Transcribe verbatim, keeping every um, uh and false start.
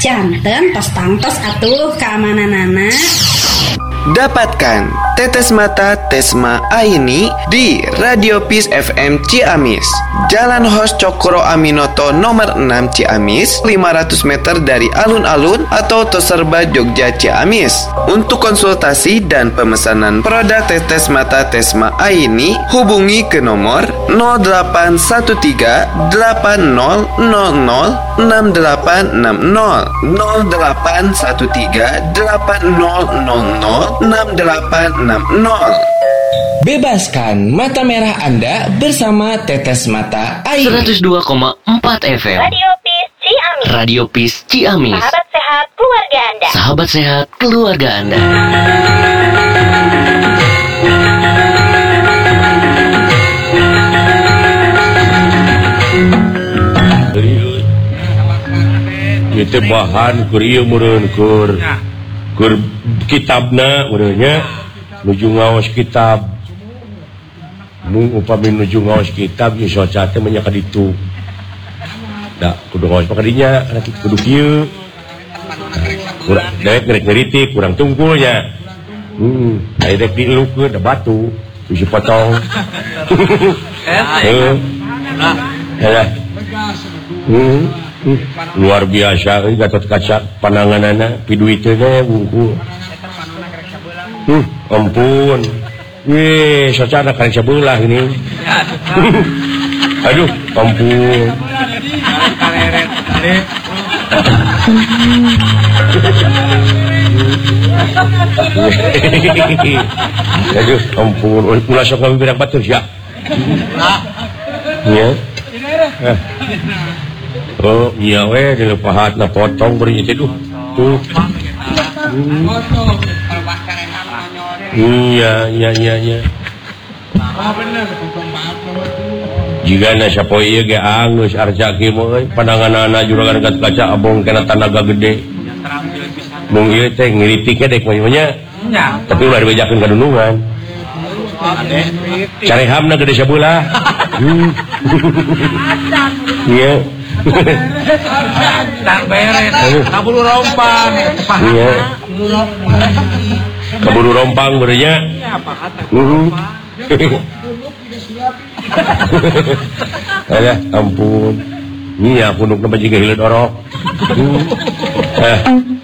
Janten tos tangtos atuh keamananana. Dapatkan Tetes Mata Tesma Aini di Radio Peace F M Ciamis, Jalan Hos Cokro Aminoto nomor enam Ciamis, lima ratus meter dari alun-alun atau Toserba Jogja Ciamis. Untuk konsultasi dan pemesanan produk Tetes Mata Tesma Aini, hubungi ke nomor nol delapan satu tiga delapan nol nol nol enam delapan enam nol nol delapan satu tiga delapan nol nol nol enam delapan enam nol. Bebaskan mata merah Anda bersama Tetes Mata Aini. seratus dua koma empat F M Radio Peace Ciamis. Radio Peace Ciamis. Sahabat sehat keluarga Anda. Sahabat sehat keluarga Anda. Itu bahan kur ieu meureun kur kur kitabna meureunnya nuju ngaos kitab mun upami nuju ngaos kitab ieu soca teh nya ka ditu da kudu ngaos ka dinya kana kudu kieu kurang daek ngerik-ngeritik kurang tungkulnya hmm daek dieleukeun da batu bisa potong eh nah ya hmm Hmm, luar biasa ini Gatot Kaca pananganana piduitnya bungku hmm, ampun wih socana karek sebelah ini aduh ampun aduh ampun ulah sok kami bilang batur ya ya oh iya weh dina pahat na potong beri itu tuh tuh iya iya iya iya jika na siapa iya ge angus arca kieu euy pandanganana juragan Gatot Kaca abong kena tanaga gede mung ieu teh ngiritik dek manya tapi ulah dibejakeun ka dunungan carehamna gede sabelah iya tak beres kaburu rompang iya kaburu rompang berenya alah ampun iya pundukna bajing hileud orok eh